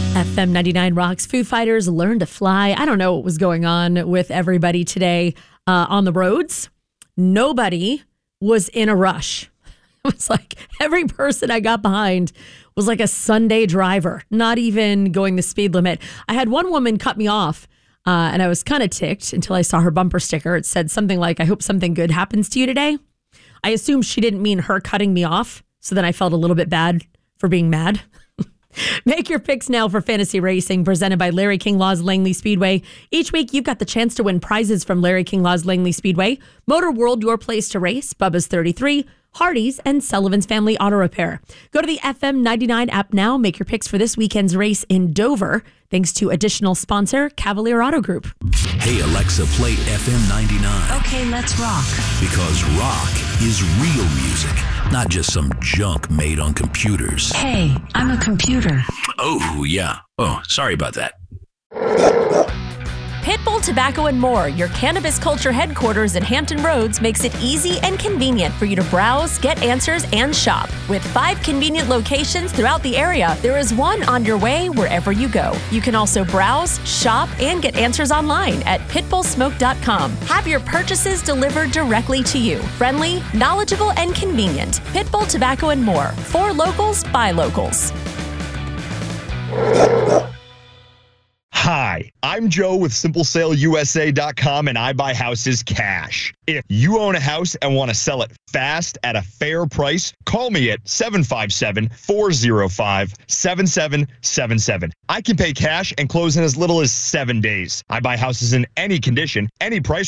FM 99 Rocks. Foo Fighters Learn to Fly. I don't know what was going on with everybody today on the roads. Nobody was in a rush. It was like every person I got behind was like a Sunday driver, not even going the speed limit. I had one woman cut me off and I was kind of ticked until I saw her bumper sticker. It said something like, "I hope something good happens to you today." I assumed she didn't mean her cutting me off. So then I felt a little bit bad for being mad. Make your picks now for fantasy racing, presented by Larry King Law's Langley Speedway. Each week, you've got the chance to win prizes from Larry King Law's Langley Speedway, Motor World, your place to race, Bubba's 33, Hardee's, and Sullivan's Family Auto Repair. Go to the FM 99 app now. Make your picks for this weekend's race in Dover, thanks to additional sponsor, Cavalier Auto Group. Hey, Alexa, play FM 99. Okay, let's rock. Because rock is real music, not just some junk made on computers. Hey, I'm a computer. Oh, yeah. Oh, sorry about that. Pitbull Tobacco and More, your cannabis culture headquarters in Hampton Roads, makes it easy and convenient for you to browse, get answers, and shop. With 5 convenient locations throughout the area, there is one on your way wherever you go. You can also browse, shop, and get answers online at pitbullsmoke.com. Have your purchases delivered directly to you. Friendly, knowledgeable, and convenient. Pitbull Tobacco and More. For locals, by locals. Hi, I'm Joe with SimpleSaleUSA.com, and I buy houses cash. If you own a house and want to sell it fast at a fair price, call me at 757-405-7777. I can pay cash and close in as little as 7 days. I buy houses in any condition, any price